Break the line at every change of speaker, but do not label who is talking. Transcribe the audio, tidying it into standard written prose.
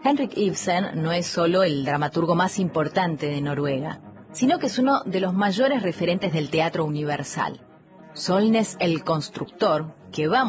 Henrik Ibsen no es solo el dramaturgo más importante de Noruega, sino que es uno de los mayores referentes del teatro universal. Solnes el Constructor, que va